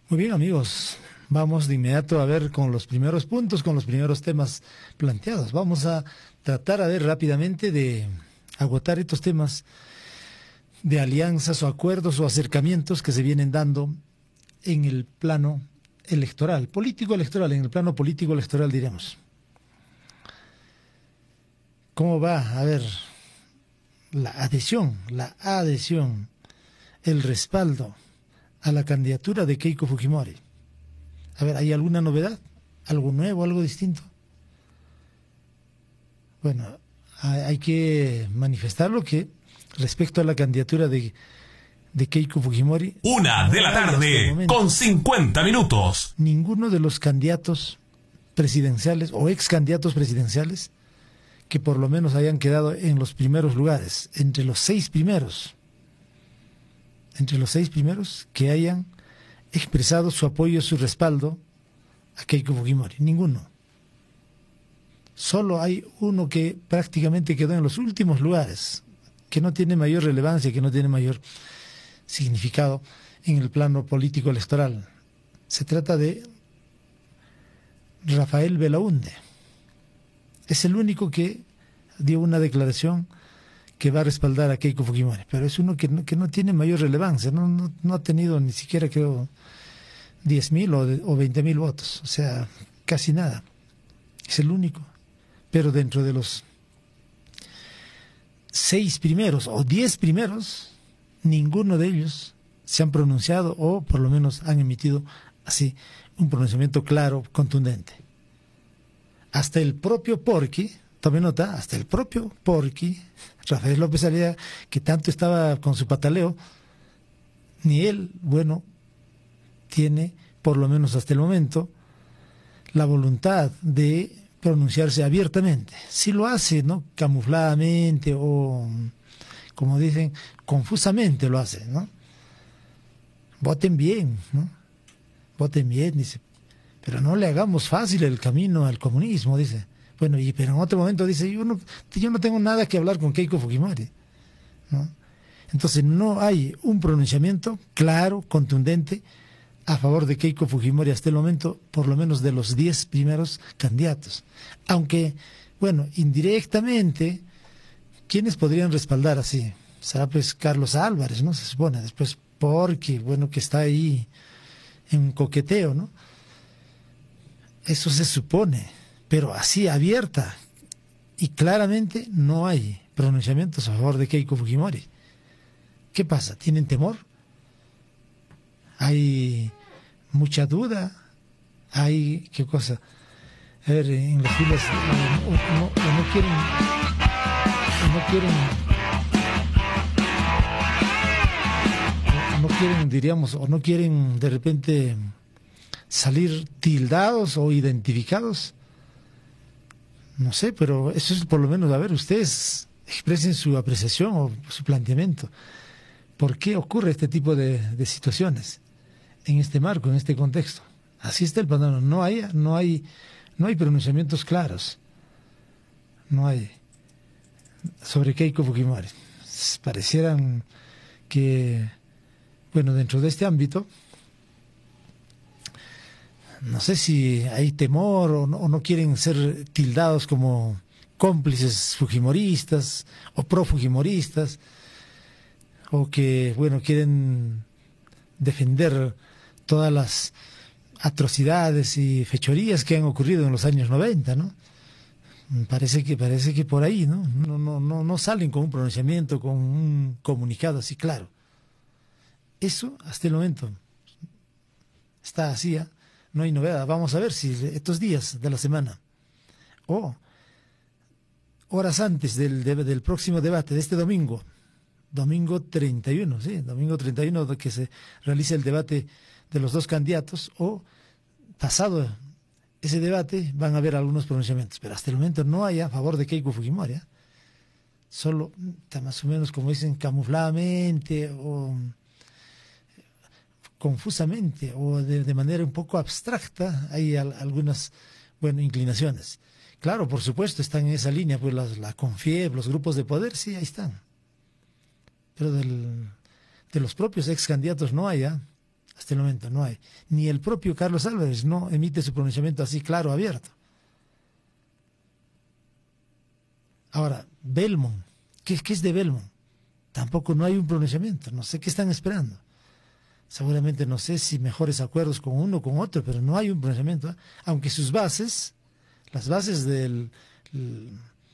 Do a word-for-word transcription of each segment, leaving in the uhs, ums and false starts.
Muy bien, amigos, vamos de inmediato a ver con los primeros puntos, con los primeros temas planteados. Vamos a tratar a ver rápidamente de agotar estos temas de alianzas o acuerdos o acercamientos que se vienen dando en el plano electoral, político-electoral, en el plano político-electoral diremos. ¿Cómo va? A ver, la adhesión, la adhesión, el respaldo a la candidatura de Keiko Fujimori. A ver, ¿hay alguna novedad? ¿Algo nuevo, algo distinto? Bueno, hay que manifestarlo que respecto a la candidatura de, de Keiko Fujimori... Una de la tarde, momento, con cincuenta minutos. Ninguno de los candidatos presidenciales o ex candidatos presidenciales que por lo menos hayan quedado en los primeros lugares, entre los seis primeros, entre los seis primeros que hayan expresado su apoyo, su respaldo a Keiko Fujimori. Ninguno. Solo hay uno que prácticamente quedó en los últimos lugares, que no tiene mayor relevancia, que no tiene mayor significado en el plano político electoral. Se trata de Rafael Belaúnde. Es el único que dio una declaración que va a respaldar a Keiko Fujimori, pero es uno que no, que no tiene mayor relevancia, no, no, no ha tenido ni siquiera, creo, diez mil o, o veinte mil votos, o sea, casi nada. Es el único. Pero dentro de los seis primeros o diez primeros, ninguno de ellos se han pronunciado o por lo menos han emitido así un pronunciamiento claro, contundente. Hasta el propio Porky, tome nota, hasta el propio Porky, Rafael López Aliaga, que tanto estaba con su pataleo, ni él, bueno, tiene, por lo menos hasta el momento, la voluntad de pronunciarse abiertamente. Si lo hace, ¿no?, camufladamente o, como dicen, confusamente lo hace, ¿no? Voten bien, ¿no? Voten bien, dice. Pero no le hagamos fácil el camino al comunismo, dice. Bueno, y pero en otro momento dice, yo no, yo no tengo nada que hablar con Keiko Fujimori, ¿no? Entonces no hay un pronunciamiento claro, contundente, a favor de Keiko Fujimori hasta el momento, por lo menos de los diez primeros candidatos. Aunque, bueno, indirectamente, ¿quiénes podrían respaldar así? Será pues Carlos Álvarez, ¿no? Se supone, después Porky, bueno, que está ahí en un coqueteo, ¿no? Eso se supone, pero así abierta y claramente no hay pronunciamientos a favor de Keiko Fujimori. ¿Qué pasa? ¿Tienen temor? Hay mucha duda, hay, ¿qué cosa? A ver, en las filas, o, o, no, o no quieren, o no quieren, o no quieren, diríamos, o no quieren de repente salir tildados o identificados. No sé, pero eso es por lo menos, a ver, ustedes expresen su apreciación o su planteamiento. ¿Por qué ocurre este tipo de, de situaciones en este marco, en este contexto? Así está el panorama. No hay, no hay, no hay pronunciamientos claros. No hay sobre Keiko Fujimori. Parecieran que, bueno, dentro de este ámbito, no sé si hay temor o no, o no quieren ser tildados como cómplices fujimoristas o pro-fujimoristas, o que, bueno, quieren defender todas las atrocidades y fechorías que han ocurrido en los años noventa, ¿no? Parece que, parece que por ahí, ¿no? No, no, no, no salen con un pronunciamiento, con un comunicado así claro. Eso, hasta el momento, está así, ¿eh? No hay novedad. Vamos a ver si estos días de la semana o horas antes del, de, del próximo debate, de este domingo, domingo treinta y uno, sí, domingo treinta y uno, que se realice el debate de los dos candidatos, o pasado ese debate van a haber algunos pronunciamientos, pero hasta el momento no hay a favor de Keiko Fujimori, ¿eh? Solo está más o menos, como dicen, camufladamente o confusamente o de, de manera un poco abstracta hay al, algunas, bueno, inclinaciones. Claro, por supuesto, están en esa línea, pues la, la CONFIEP, los grupos de poder, sí, ahí están. Pero del, de los propios ex candidatos no hay, ¿eh? Hasta el momento no hay. Ni el propio Carlos Álvarez no emite su pronunciamiento así claro, abierto. Ahora, Belmont, ¿qué, qué es de Belmont? Tampoco no hay un pronunciamiento, no sé qué están esperando. Seguramente no sé si mejores acuerdos con uno o con otro, pero no hay un pronunciamiento, ¿eh? Aunque sus bases, las bases del el,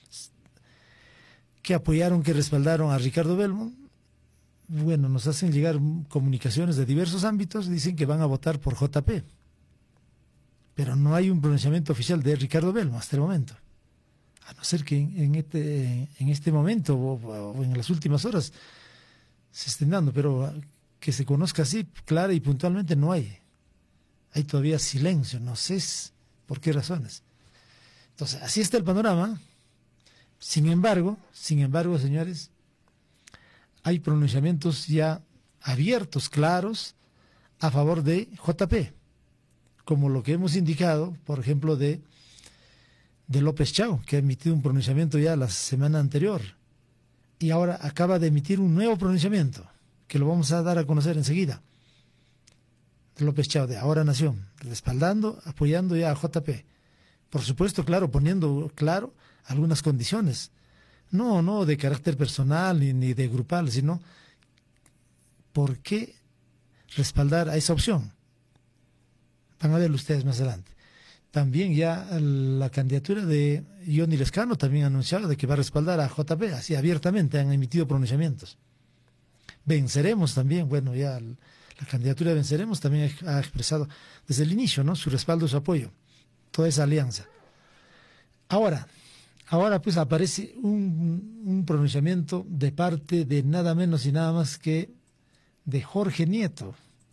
que apoyaron, que respaldaron a Ricardo Belmont, bueno, nos hacen llegar comunicaciones de diversos ámbitos, dicen que van a votar por J P, pero no hay un pronunciamiento oficial de Ricardo Belmont hasta el momento, a no ser que en, en, este, en este momento o, o en las últimas horas se estén dando, pero que se conozca así, clara y puntualmente, no hay. Hay todavía silencio, no sé por qué razones. Entonces, así está el panorama. Sin embargo, sin embargo, señores, hay pronunciamientos ya abiertos, claros, a favor de J P, como lo que hemos indicado, por ejemplo, de, de López Chao, que ha emitido un pronunciamiento ya la semana anterior, y ahora acaba de emitir un nuevo pronunciamiento, que lo vamos a dar a conocer enseguida, de López Chao, de Ahora Nación, respaldando, apoyando ya a J P. Por supuesto, claro, poniendo claro algunas condiciones, no, no de carácter personal ni, ni de grupal, sino ¿por qué respaldar a esa opción? Van a verlo ustedes más adelante. También ya la candidatura de Johnny Lescano también ha anunciado de que va a respaldar a J P, así abiertamente han emitido pronunciamientos. Venceremos también, bueno, ya la candidatura de Venceremos también ha expresado desde el inicio, ¿no?, su respaldo, su apoyo, toda esa alianza. Ahora, ahora pues aparece un, un pronunciamiento de parte de nada menos y nada más que de Jorge Nieto.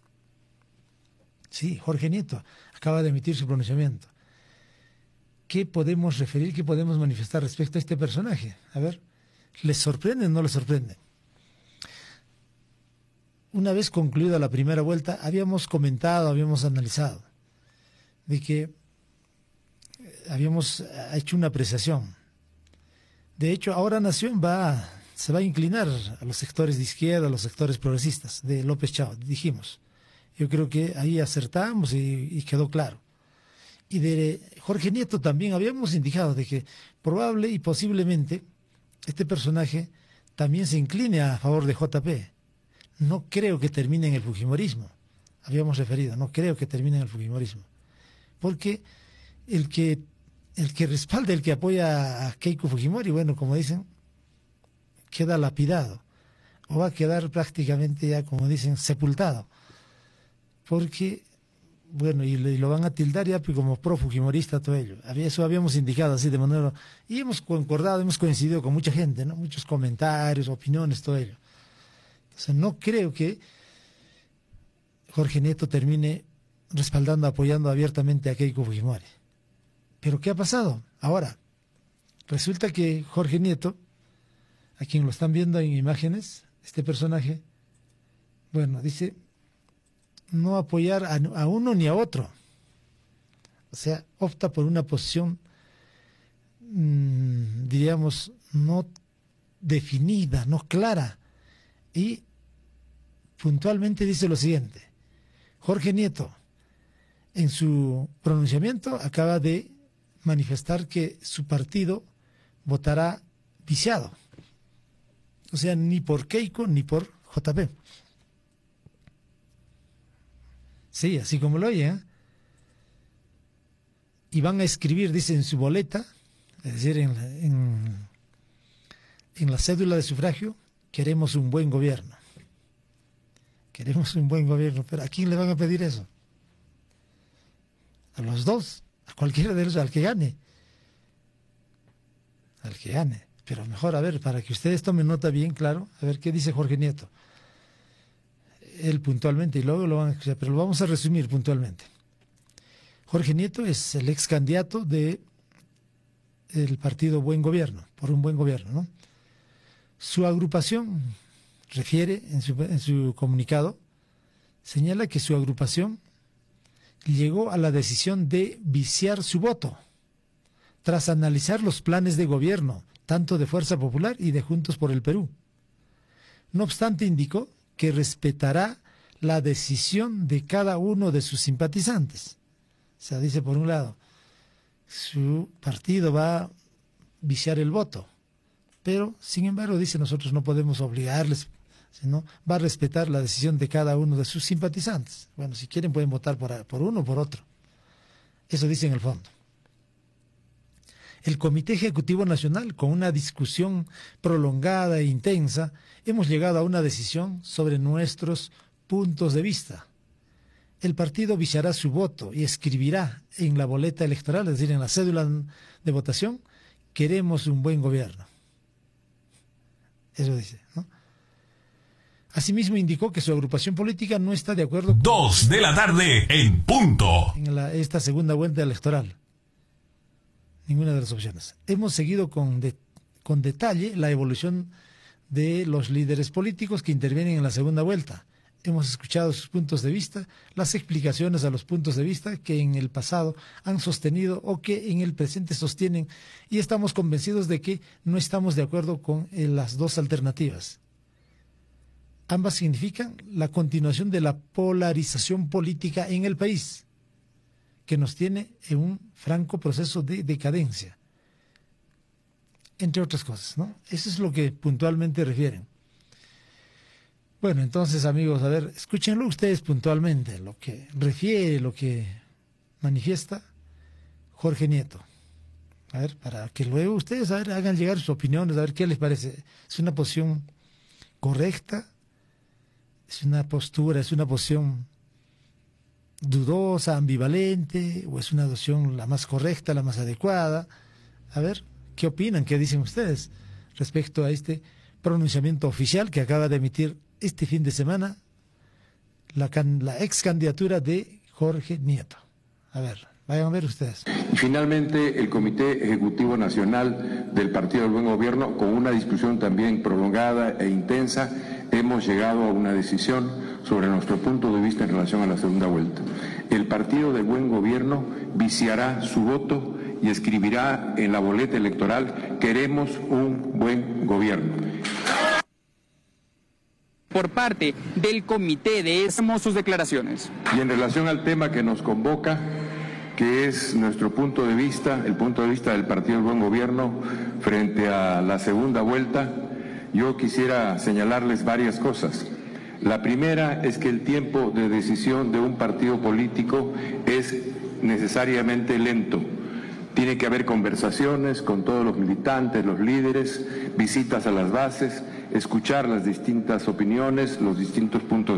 Sí, Jorge Nieto acaba de emitir su pronunciamiento. ¿Qué podemos referir, qué podemos manifestar respecto a este personaje? A ver, ¿les sorprende o no les sorprende? Una vez concluida la primera vuelta, habíamos comentado, habíamos analizado, de que habíamos hecho una apreciación. De hecho, Ahora Nación va, se va a inclinar a los sectores de izquierda, a los sectores progresistas de López Chao, dijimos. Yo creo que ahí acertamos y, y quedó claro. Y de Jorge Nieto también habíamos indicado de que probable y posiblemente este personaje también se incline a favor de J P. No creo que termine en el fujimorismo, habíamos referido, no creo que termine en el fujimorismo, porque el que el que respalda, el que apoya a Keiko Fujimori, bueno, como dicen, queda lapidado, o va a quedar prácticamente ya, como dicen, sepultado, porque, bueno, y, y lo van a tildar ya como pro-fujimorista todo ello. Eso habíamos indicado así de manera, y hemos concordado, hemos coincidido con mucha gente, ¿no?, muchos comentarios, opiniones, todo ello. Entonces, no creo que Jorge Nieto termine respaldando, apoyando abiertamente a Keiko Fujimori. ¿Pero qué ha pasado? Ahora, resulta que Jorge Nieto, a quien lo están viendo en imágenes, este personaje, bueno, dice no apoyar a, a uno ni a otro. O sea, opta por una posición, mmm, diríamos, no definida, no clara. Y puntualmente dice lo siguiente: Jorge Nieto, en su pronunciamiento, acaba de manifestar que su partido votará viciado. O sea, ni por Keiko ni por J P. Sí, así como lo oye, ¿eh? Y van a escribir, dice, en su boleta, es decir, en la, en, en la cédula de sufragio, queremos un buen gobierno. Queremos un buen gobierno, pero ¿a quién le van a pedir eso? A los dos, a cualquiera de ellos, al que gane. Al que gane. Pero mejor, a ver, para que ustedes tomen nota bien claro, a ver qué dice Jorge Nieto. Él puntualmente, y luego lo van a escuchar, pero lo vamos a resumir puntualmente. Jorge Nieto es el ex candidato de el partido Buen Gobierno, por un buen gobierno, ¿no? Su agrupación refiere en su, en su comunicado, señala que su agrupación llegó a la decisión de viciar su voto tras analizar los planes de gobierno, tanto de Fuerza Popular y de Juntos por el Perú. No obstante, indicó que respetará la decisión de cada uno de sus simpatizantes. O sea, dice por un lado, su partido va a viciar el voto, pero sin embargo dice nosotros no podemos obligarles, sino va a respetar la decisión de cada uno de sus simpatizantes. Bueno, si quieren pueden votar por, por uno o por otro. Eso dice en el fondo. El Comité Ejecutivo Nacional, con una discusión prolongada e intensa, hemos llegado a una decisión sobre nuestros puntos de vista. El partido viciará su voto y escribirá en la boleta electoral, es decir, en la cédula de votación, queremos un buen gobierno. Eso dice, ¿no? Asimismo indicó que su agrupación política no está de acuerdo con... Dos de la tarde en punto. En la, esta segunda vuelta electoral. Ninguna de las opciones. Hemos seguido con, de, con detalle la evolución de los líderes políticos que intervienen en la segunda vuelta. Hemos escuchado sus puntos de vista, las explicaciones a los puntos de vista que en el pasado han sostenido o que en el presente sostienen, y estamos convencidos de que no estamos de acuerdo con eh, las dos alternativas. Ambas significan la continuación de la polarización política en el país, que nos tiene en un franco proceso de decadencia, entre otras cosas, ¿no? Eso es lo que puntualmente refieren. Bueno, entonces, amigos, a ver, escúchenlo ustedes puntualmente, lo que refiere, lo que manifiesta Jorge Nieto. A ver, para que luego ustedes, a ver, hagan llegar sus opiniones, a ver qué les parece. ¿Es una posición correcta? ¿Es una postura, es una posición dudosa, ambivalente, o es una adopción la más correcta, la más adecuada? A ver, ¿qué opinan? ¿Qué dicen ustedes respecto a este pronunciamiento oficial que acaba de emitir este fin de semana la, can, la ex candidatura de Jorge Nieto? A ver, vayan a ver ustedes. Y finalmente, el Comité Ejecutivo Nacional del Partido del Buen Gobierno, con una discusión también prolongada e intensa, hemos llegado a una decisión sobre nuestro punto de vista en relación a la segunda vuelta. El Partido del Buen Gobierno viciará su voto y escribirá en la boleta electoral: queremos un buen gobierno. Por parte del comité de esas sus declaraciones. Y en relación al tema que nos convoca, que es nuestro punto de vista, el punto de vista del Partido del Buen Gobierno frente a la segunda vuelta, yo quisiera señalarles varias cosas. La primera es que el tiempo de decisión de un partido político es necesariamente lento. Tiene que haber conversaciones con todos los militantes, los líderes, visitas a las bases, escuchar las distintas opiniones, los distintos puntos de vista.